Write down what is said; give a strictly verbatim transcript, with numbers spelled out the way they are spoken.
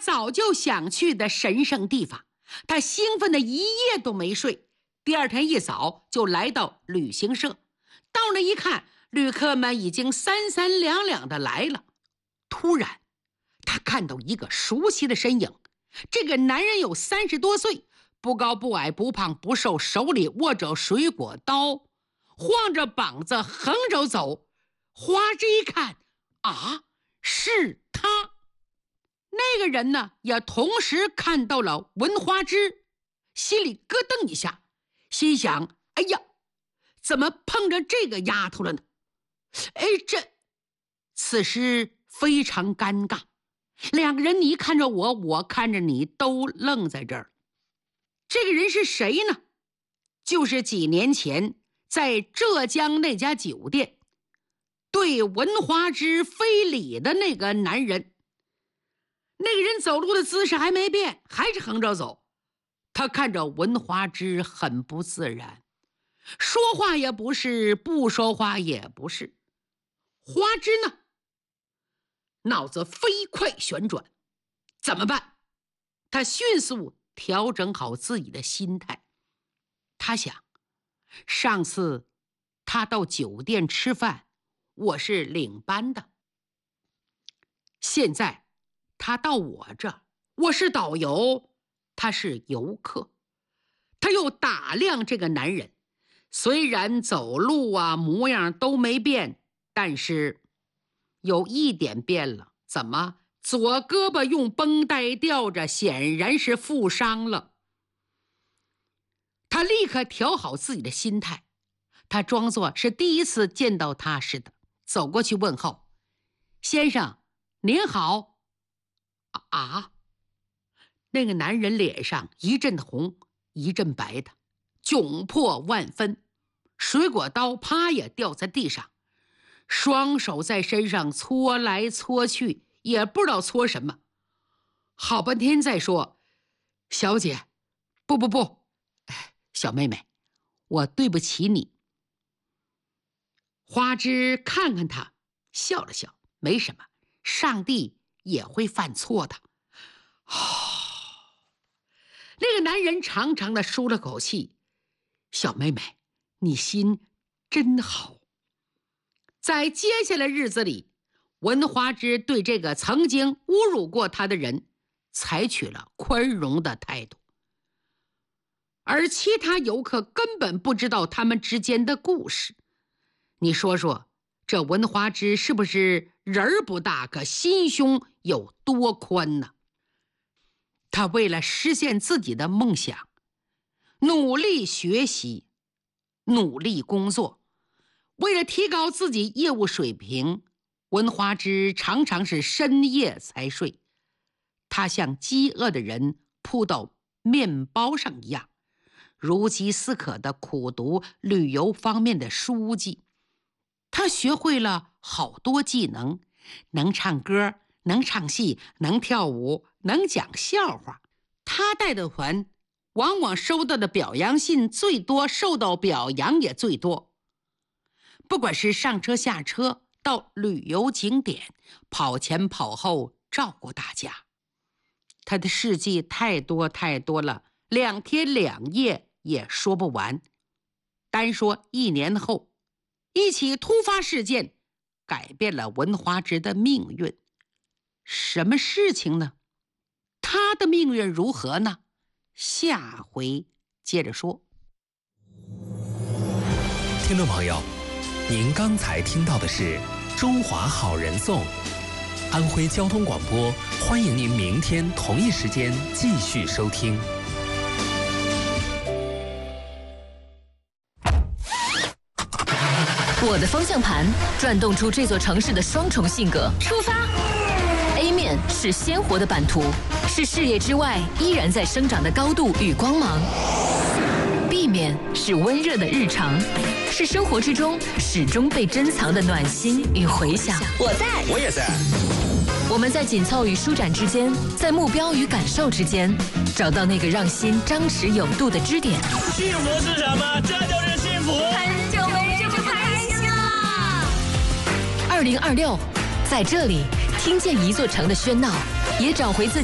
早就想去的神圣地方。他兴奋的一夜都没睡，第二天一早就来到旅行社。到那一看，旅客们已经三三两两的来了。突然他看到一个熟悉的身影，这个男人有三十多岁，不高不矮不胖不瘦，手里握着水果刀，晃着膀子横着走。花枝一看，啊，是他。那个人呢，也同时看到了文花枝，心里咯噔一下，心想，哎呀，怎么碰着这个丫头了呢？哎，这此时非常尴尬，两个人你看着我，我看着你，都愣在这儿。这个人是谁呢？就是几年前在浙江那家酒店对文花枝非礼的那个男人。那个人走路的姿势还没变，还是横着走。他看着文花枝很不自然，说话也不是，不说话也不是。花枝呢，脑子飞快旋转，怎么办？他迅速调整好自己的心态。他想，上次他到酒店吃饭，我是领班的，现在他到我这，我是导游，他是游客。他又打量这个男人，虽然走路啊模样都没变，但是有一点变了。怎么？左胳膊用绷带吊着，显然是负伤了。他立刻调好自己的心态，他装作是第一次见到他似的，走过去问候：“先生，您好。”啊！那个男人脸上一阵红一阵白的，窘迫万分，水果刀啪也掉在地上，双手在身上搓来搓去，也不知道搓什么。好半天再说：“小姐，不不不，小妹妹，我对不起你。”花枝看看他，笑了笑：“没什么，上帝也会犯错的。”哦，那个男人长长的舒了口气：“小妹妹，你心真好。”在接下来日子里，文花枝对这个曾经侮辱过他的人采取了宽容的态度，而其他游客根本不知道他们之间的故事。你说说，这文花枝是不是人儿不大，可心胸有多宽呢？他为了实现自己的梦想，努力学习，努力工作。为了提高自己业务水平，文花枝常常是深夜才睡。他像饥饿的人扑到面包上一样，如饥似渴地苦读旅游方面的书籍。他学会了好多技能，能唱歌，能唱戏，能跳舞，能讲笑话。他带的团往往收到的表扬信最多，受到表扬也最多。不管是上车下车，到旅游景点，跑前跑后照顾大家。他的事迹太多太多了，两天两夜也说不完。单说一年后，一起突发事件改变了文花枝的命运。什么事情呢？他的命运如何呢？下回接着说。 听众朋友，您刚才听到的是《中华好人颂》，安徽交通广播，欢迎您明天同一时间继续收听。 我的方向盘转动出这座城市的双重性格。出发 ！A 面是鲜活的版图，是视野之外依然在生长的高度与光芒。B 面是温热的日常，是生活之中始终被珍藏的暖心与回响。 我在， 我也在。 我们在紧凑与舒展之间，在目标与感受之间，找到那个让心张弛有度的支点。 幸福是什么？这就是幸福。 很久没这么开心了。 二零二六，在这里听见一座城的喧闹，也找回自己。